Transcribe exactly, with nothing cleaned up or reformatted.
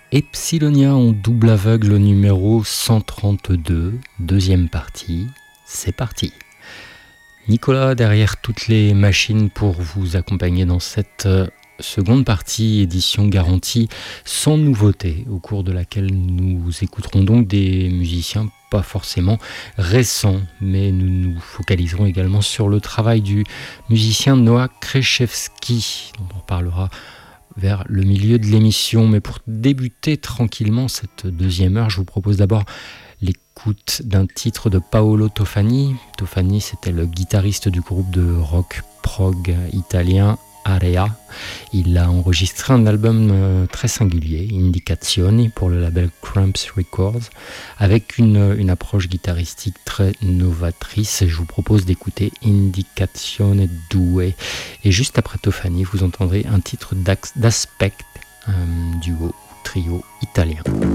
Epsilonia en double aveugle numéro cent trente-deux, deuxième partie, c'est parti. Nicolas derrière toutes les machines pour vous accompagner dans cette seconde partie, édition garantie sans nouveauté, au cours de laquelle nous écouterons donc des musiciens pas forcément récents, mais nous nous focaliserons également sur le travail du musicien Noah Krzeszewski, dont on parlera vers le milieu de l'émission. Mais pour débuter tranquillement cette deuxième heure, je vous propose d'abord l'écoute d'un titre de Paolo Tofani. Tofani, c'était le guitariste du groupe de rock prog italien Area. Il a enregistré un album très singulier, Indicazioni, pour le label Cramps Records, avec une, une approche guitaristique très novatrice. Je vous propose d'écouter Indicazione deux. Et juste après Tofani, vous entendrez un titre d'Aspect, un duo, trio italien.